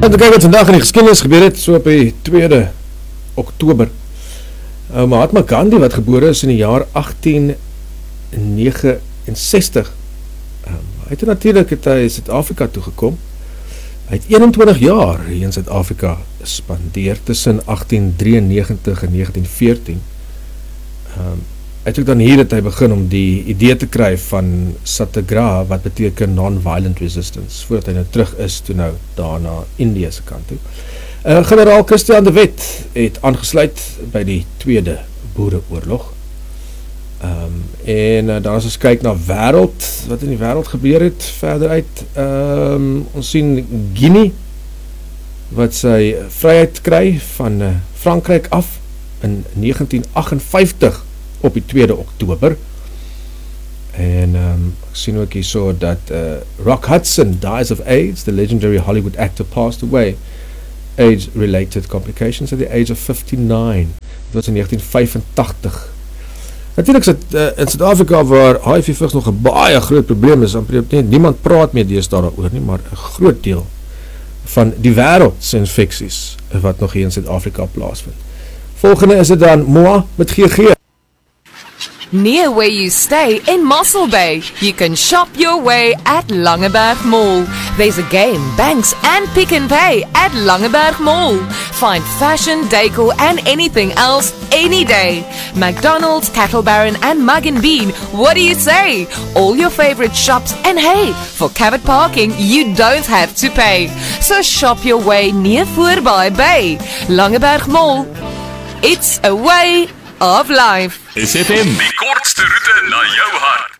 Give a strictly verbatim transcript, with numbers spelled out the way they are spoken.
En te kyk wat vandag in die geskiedenis gebeur het, so op die tweede Oktober. Uh, Mahatma Gandhi, wat gebore is in die jaar agtien negenensestig, um, hy het natuurlijk het hy Suid-Afrika toegekom. Hy het eenentwintig jaar hier in Suid-Afrika spandeer tussen agtien drieënnegentig en negentien veertien. Um, hy het ook dan hier dat hy begin om die idee te kry van Satyagraha, wat beteken non-violent resistance, voordat hy nou terug is toe nou daar na Indië se kant toe. Uh, Generaal Christian de Wet het aangesluit by die tweede boereoorlog. Um, en uh, dan as ons kyk na wêreld, wat in die wêreld gebeur het, verder uit, um, ons sien Guinea, wat sy vryheid kry van uh, Frankryk af in negentien agtenvyftig op die tweede Oktober. En um, ek sien ook hier so dat uh, Rock Hudson dies of AIDS, the legendary Hollywood actor passed away, age-related complications at the age of fifty-nine. Dit was in negentien vyfentagtig. Natuurlijk is het uh, in Suid-Afrika waar H I V vigs nog een baie groot probleem is, en niemand praat meer deesdae daaroor nie, maar een groot deel van die wêreldsinfeksies wat nog hier in Suid-Afrika plaasvind. Volgende is het dan Moa met G G. Near where you stay in Mossel Bay, you can shop your way at Langeberg Mall. There's a game, banks and pick and pay at Langeberg Mall. Find fashion, decor and anything else any day. McDonald's, Cattle Baron and Mug and Bean, what do you say? All your favorite shops, and hey, for covered parking you don't have to pay. So shop your way near Voorbaai Bay. Langeberg Mall. It's a way of life. S F M, die kortste roete na jou hart.